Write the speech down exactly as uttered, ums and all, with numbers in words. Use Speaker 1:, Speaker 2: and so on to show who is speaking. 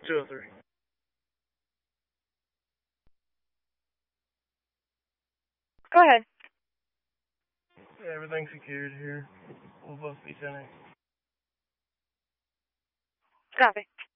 Speaker 1: two oh three.
Speaker 2: Go ahead.
Speaker 1: Yeah, everything's secured here. We'll both be ten.
Speaker 2: Copy.